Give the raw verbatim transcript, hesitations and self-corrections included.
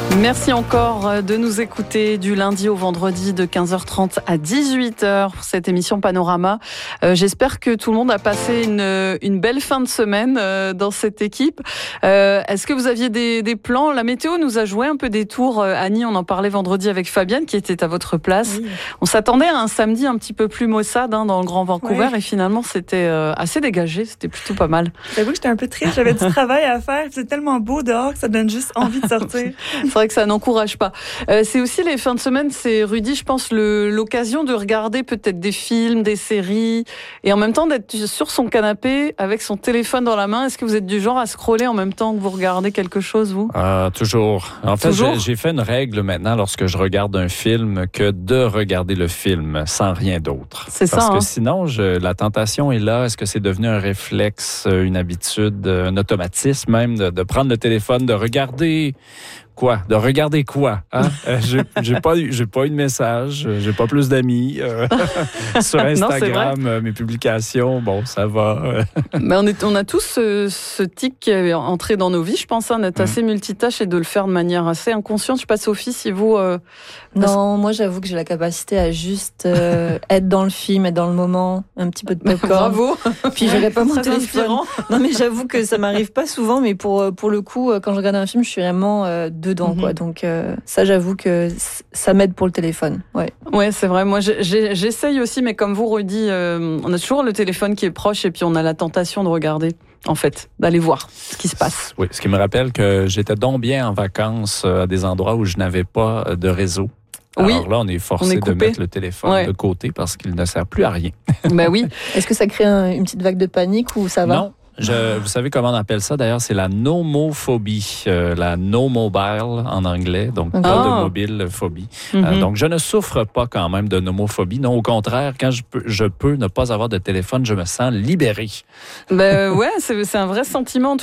Merci encore de nous écouter du lundi au vendredi de quinze heures trente à dix-huit heures pour cette émission Panorama. Euh, j'espère que tout le monde a passé une, une belle fin de semaine euh, dans cette équipe. Euh, est-ce que vous aviez des, des plans ? La météo nous a joué un peu des tours. Euh, Annie, on en parlait vendredi avec Fabienne qui était à votre place. Oui. On s'attendait à un samedi un petit peu plus maussade hein, dans le Grand Vancouver oui. et finalement c'était euh, assez dégagé. C'était plutôt pas mal. J'avoue que j'étais un peu triste. J'avais du travail à faire. C'est tellement beau dehors que ça donne juste envie de sortir. C'est vrai que ça n'encourage pas. Euh, c'est aussi les fins de semaine, c'est Rudy, je pense, le, l'occasion de regarder peut-être des films, des séries, et en même temps d'être sur son canapé avec son téléphone dans la main. Est-ce que vous êtes du genre à scroller en même temps que vous regardez quelque chose, vous ? euh, Toujours. En fait, toujours? J'ai, j'ai fait une règle maintenant lorsque je regarde un film que de regarder le film sans rien d'autre. C'est Parce ça, que hein? sinon, je, la tentation est là. Est-ce que c'est devenu un réflexe, une habitude, un automatisme même de, de prendre le téléphone, de regarder... Quoi? De regarder quoi? Hein? Euh, j'ai, j'ai, pas eu, j'ai pas eu de message, j'ai pas plus d'amis. Euh, sur Instagram, non, mes publications, bon, ça va. Mais on, est, on a tous ce, ce tic qui est entré dans nos vies, je pense, hein, d'être mmh. assez multitâche et de le faire de manière assez inconsciente. Je sais pas, Sophie, si vous... Euh, non, moi j'avoue que j'ai la capacité à juste euh, être dans le film, être dans le moment, un petit peu de popcorn. Bravo! Puis je regarde pas mon téléphone. Inspirant. Non mais j'avoue que ça m'arrive pas souvent, mais pour, pour le coup, quand je regarde un film, je suis vraiment... Euh, dedans mm-hmm. quoi, donc euh, ça j'avoue que ça m'aide pour le téléphone. Ouais, ouais c'est vrai, moi j'ai, j'essaye aussi, mais comme vous Rudy, euh, on a toujours le téléphone qui est proche et puis on a la tentation de regarder, en fait, d'aller voir ce qui se passe. Oui, ce qui me rappelle que j'étais donc bien en vacances à des endroits où je n'avais pas de réseau. Alors oui, là, on est forcé on est de mettre le téléphone ouais. de côté parce qu'il ne sert plus à rien. Ben oui. Est-ce que ça crée un, une petite vague de panique ou ça va? Non. Je, vous savez comment on appelle ça? D'ailleurs, c'est la nomophobie, euh, la no mobile en anglais, donc pas oh. de mobile phobie. Mm-hmm. Euh, donc, je ne souffre pas quand même de nomophobie. Non, au contraire, quand je peux, je peux ne pas avoir de téléphone, je me sens libéré. Ben ouais, c'est, c'est un vrai sentiment.